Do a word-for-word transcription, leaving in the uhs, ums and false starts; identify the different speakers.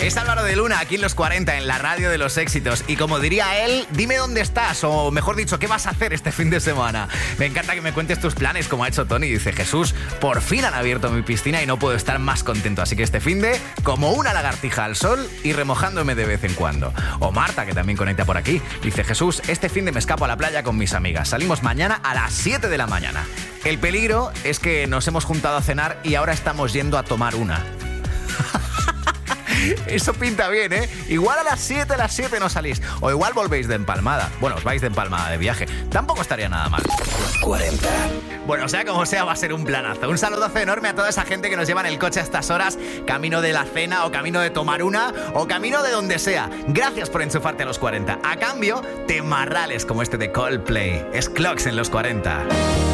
Speaker 1: Es Álvaro de Luna, aquí en Los cuarenta, en la radio de los éxitos. Y como diría él, dime dónde estás, o mejor dicho, ¿qué vas a hacer este fin de semana? Me encanta que me cuentes tus planes, como ha hecho Tony. Dice, Jesús, por fin han abierto mi piscina y no puedo estar más contento. Así que este fin de, como una lagartija al sol y remojándome de vez en cuando. O Marta, que también conecta por aquí. Dice, Jesús, este fin de me escapo a la playa con mis amigas. Salimos mañana a las siete de la mañana. El peligro es que nos hemos juntado a cenar y ahora estamos yendo a tomar una. Eso pinta bien, ¿eh? Igual a las siete, a las siete no salís. O igual volvéis de empalmada. Bueno, os vais de empalmada de viaje. Tampoco estaría nada mal.
Speaker 2: Los cuarenta.
Speaker 1: Bueno, sea como sea, va a ser un planazo. Un saludazo enorme a toda esa gente que nos lleva en el coche a estas horas, camino de la cena o camino de tomar una o camino de donde sea. Gracias por enchufarte a Los cuarenta. A cambio, temarrales como este de Coldplay. Es Clocks en Los cuarenta.